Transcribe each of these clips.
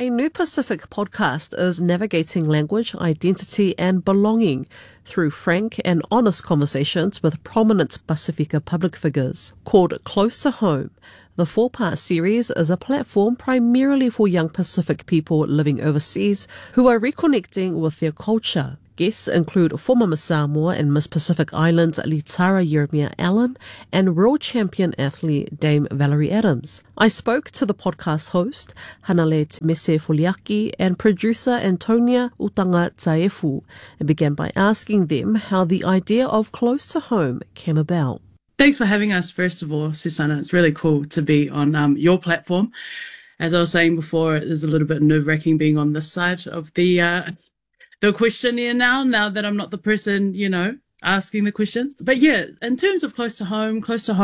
A New Pacific podcast is navigating language, identity and belonging through frank and honest conversations with prominent Pacifica public figures. Called Close to Home, the 4-part series is a platform primarily for young Pacific people living overseas who are reconnecting with their culture. Guests include former Miss Samoa and Miss Pacific Islands Litara Jeremiah Allen and world champion athlete Dame Valerie Adams. I spoke to the podcast host, Hanalei Mese Foliaki, and producer Antonia Utanga Taefu, and began by asking them how the idea of Close to Home came about. Thanks for having us, first of all, Susanna. It's really cool to be on your platform. As I was saying before, it is a little bit nerve-wracking being on this side of the questionnaire now that I'm not the person, asking the questions. But yeah, in terms of Close to Home,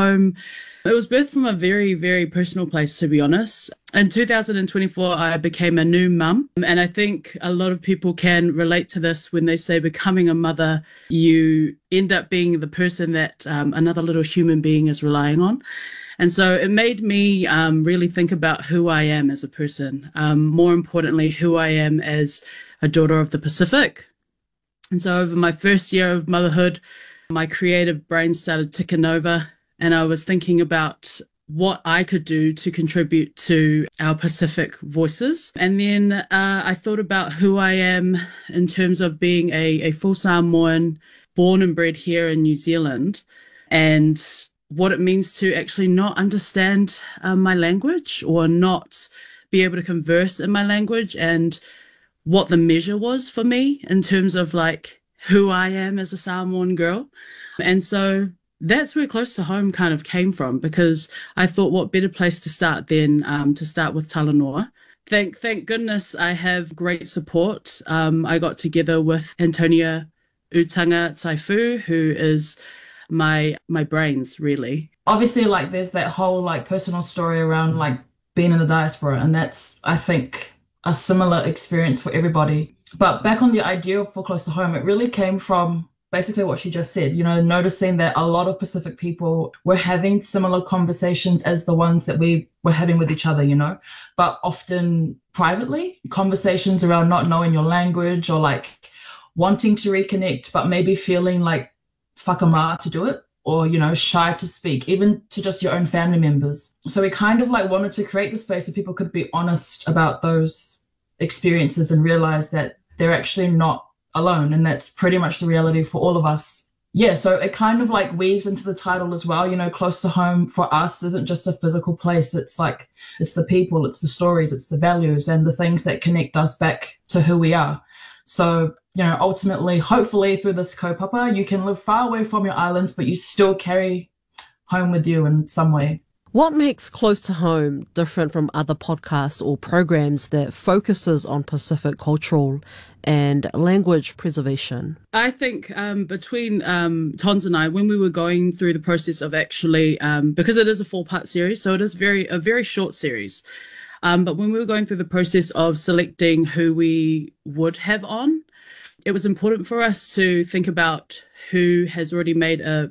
it was birthed from a very, very personal place, to be honest. In 2024, I became a new mum. And I think a lot of people can relate to this when they say becoming a mother, you end up being the person that another little human being is relying on. And so it made me really think about who I am as a person. More importantly, who I am as a daughter of the Pacific. And so over my first year of motherhood, my creative brain started ticking over, and I was thinking about what I could do to contribute to our Pacific voices. And then I thought about who I am in terms of being a full Samoan, born and bred here in New Zealand, and what it means to actually not understand my language or not be able to converse in my language, and what the measure was for me in terms of like who I am as a Samoan girl. And so that's where Close to Home kind of came from, because I thought what better place to start than to start with Talanoa. Thank goodness I have great support. I got together with Antonia Utanga Taefu, who is my brains, really. Obviously, like there's that whole like personal story around like being in the diaspora, and that's, I think, a similar experience for everybody. But back on the idea for Close to Home, it really came from basically what she just said, noticing that a lot of Pacific people were having similar conversations as the ones that we were having with each other, but often privately, conversations around not knowing your language or like wanting to reconnect, but maybe feeling like whakama to do it, or, shy to speak, even to just your own family members. So we kind of like wanted to create the space where people could be honest about those experiences and realize that they're actually not alone. And that's pretty much the reality for all of us. Yeah, so it kind of like weaves into the title as well. Close to home for us isn't just a physical place. It's like, it's the people, it's the stories, it's the values and the things that connect us back to who we are. So, ultimately, hopefully through this kaupapa, you can live far away from your islands, but you still carry home with you in some way. What makes Close to Home different from other podcasts or programs that focuses on Pacific cultural and language preservation? I think between Tons and I, when we were going through the process of actually, because it is a 4-part series, so it is a very short series. But when we were going through the process of selecting who we would have on, it was important for us to think about who has already made an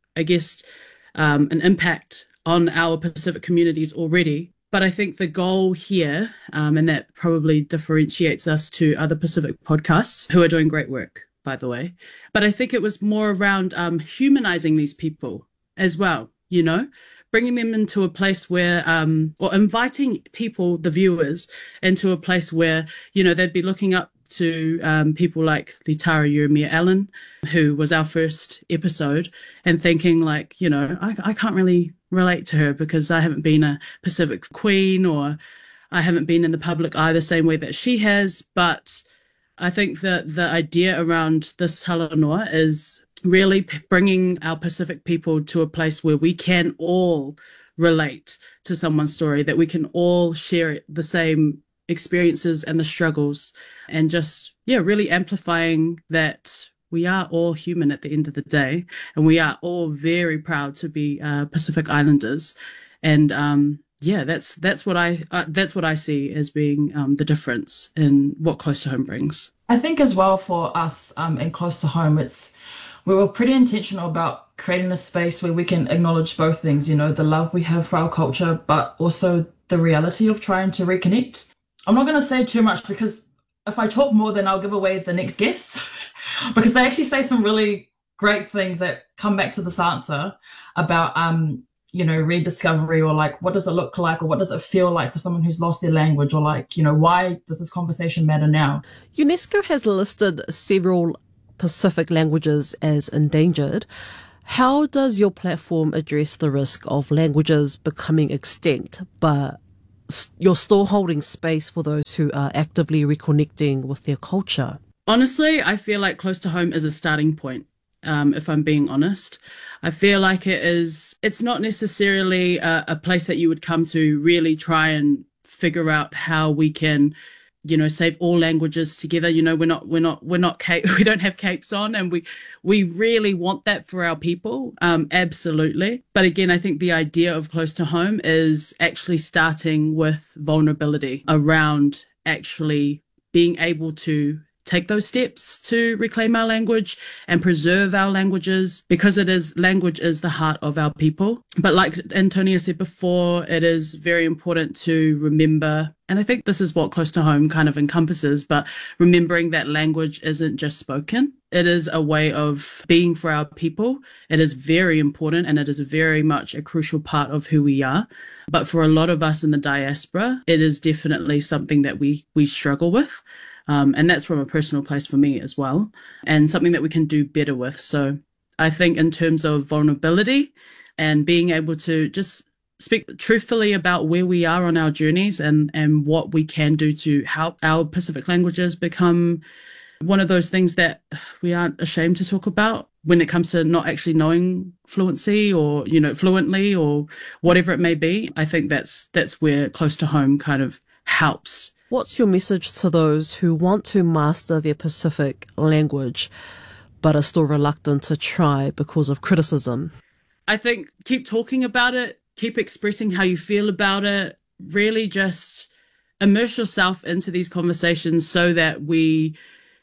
impact on our Pacific communities already. But I think the goal here, and that probably differentiates us to other Pacific podcasts who are doing great work, by the way. But I think it was more around humanizing these people as well, bringing them into a place where, or inviting people, the viewers, into a place where, they'd be looking up to people like Litara Jeremiah Allen, who was our first episode, and thinking like, I can't really relate to her because I haven't been a Pacific queen, or I haven't been in the public eye the same way that she has. But I think that the idea around this talanoa is really bringing our Pacific people to a place where we can all relate to someone's story, that we can all share the same experiences and the struggles, and just, really amplifying that we are all human at the end of the day, and we are all very proud to be Pacific Islanders. And that's what I see as being the difference in what Close to Home brings. I think as well for us in Close to Home, we were pretty intentional about creating a space where we can acknowledge both things, the love we have for our culture, but also the reality of trying to reconnect. I'm not going to say too much because if I talk more, then I'll give away the next guest because they actually say some really great things that come back to this answer about, rediscovery, or like, what does it look like, or what does it feel like for someone who's lost their language, or like, why does this conversation matter now? UNESCO has listed several Pacific languages as endangered. How does your platform address the risk of languages becoming extinct, but you're still holding space for those who are actively reconnecting with their culture? Honestly, I feel like Close to Home is a starting point. If I'm being honest, I feel like it's not necessarily a place that you would come to really try and figure out how we can, save all languages together. We don't have capes on, and we really want that for our people. Absolutely. But again, I think the idea of Close to Home is actually starting with vulnerability around actually being able to take those steps to reclaim our language and preserve our languages, because language is the heart of our people. But like Antonia said before, it is very important to remember, and I think this is what Close to Home kind of encompasses, but remembering that language isn't just spoken. It is a way of being for our people. It is very important, and it is very much a crucial part of who we are. But for a lot of us in the diaspora, it is definitely something that we struggle with. And that's from a personal place for me as well, and something that we can do better with. So I think in terms of vulnerability and being able to just speak truthfully about where we are on our journeys and what we can do to help our Pacific languages become one of those things that we aren't ashamed to talk about when it comes to not actually knowing fluency or, fluently or whatever it may be. I think that's where Close to Home kind of helps. What's your message to those who want to master their Pacific language but are still reluctant to try because of criticism? I think keep talking about it, keep expressing how you feel about it, really just immerse yourself into these conversations so that we,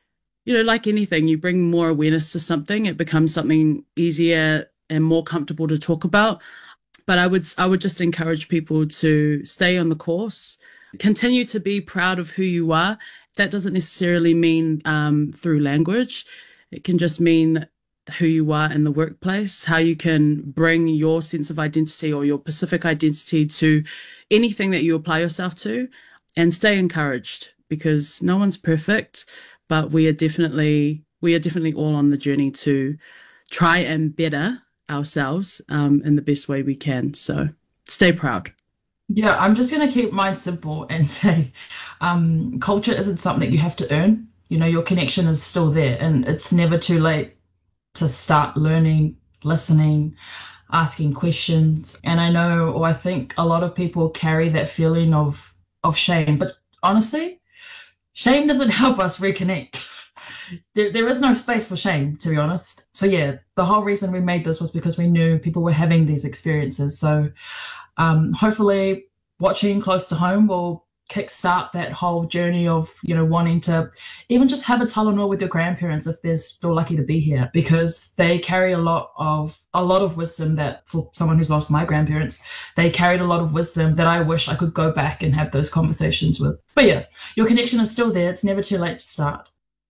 like anything, you bring more awareness to something, it becomes something easier and more comfortable to talk about. But I would just encourage people to stay on the course. Continue to be proud of who you are. That doesn't necessarily mean through language. It can just mean who you are in the workplace, how you can bring your sense of identity or your Pacific identity to anything that you apply yourself to, and stay encouraged, because no one's perfect, but we are definitely all on the journey to try and better ourselves in the best way we can. So stay proud. Yeah, I'm just going to keep mine simple and say culture isn't something that you have to earn. Your connection is still there, and it's never too late to start learning, listening, asking questions. And I think a lot of people carry that feeling of shame. But honestly, shame doesn't help us reconnect. There is no space for shame, to be honest. So yeah, the whole reason we made this was because we knew people were having these experiences. So hopefully watching Close to Home will kickstart that whole journey of, wanting to even just have a talanoa with your grandparents if they're still lucky to be here, because they carry a lot of wisdom that, for someone who's lost my grandparents, they carried a lot of wisdom that I wish I could go back and have those conversations with. But yeah, your connection is still there. It's never too late to start.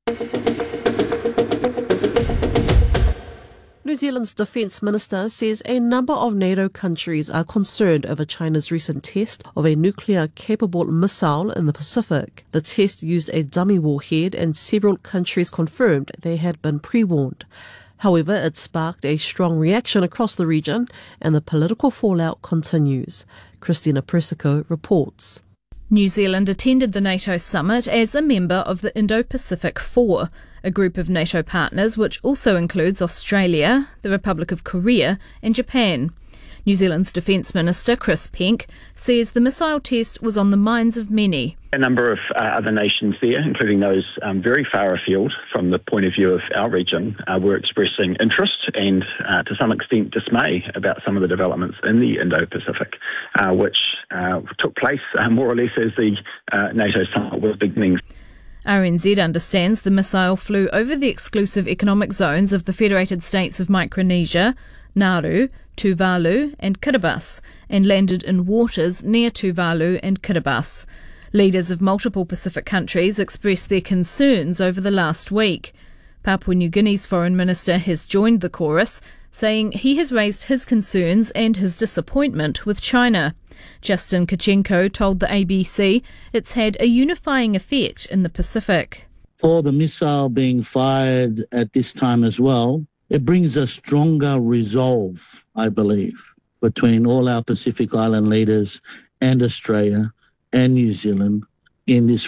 New Zealand's Defence Minister says a number of NATO countries are concerned over China's recent test of a nuclear-capable missile in the Pacific. The test used a dummy warhead, and several countries confirmed they had been pre-warned. However, it sparked a strong reaction across the region, and the political fallout continues. Christina Persico reports. New Zealand attended the NATO summit as a member of the Indo-Pacific Four, a group of NATO partners which also includes Australia, the Republic of Korea and Japan. New Zealand's Defence Minister Chris Penk says the missile test was on the minds of many. A number of other nations there, including those very far afield from the point of view of our region, were expressing interest and to some extent dismay about some of the developments in the Indo-Pacific, which took place more or less as the NATO summit was beginning. RNZ understands the missile flew over the exclusive economic zones of the Federated States of Micronesia, Nauru, Tuvalu and Kiribati, and landed in waters near Tuvalu and Kiribati. Leaders of multiple Pacific countries expressed their concerns over the last week. Papua New Guinea's Foreign Minister has joined the chorus, saying he has raised his concerns and his disappointment with China. Justin Kachenko told the ABC it's had a unifying effect in the Pacific. For the missile being fired at this time as well, it brings a stronger resolve, I believe, between all our Pacific Island leaders and Australia and New Zealand in this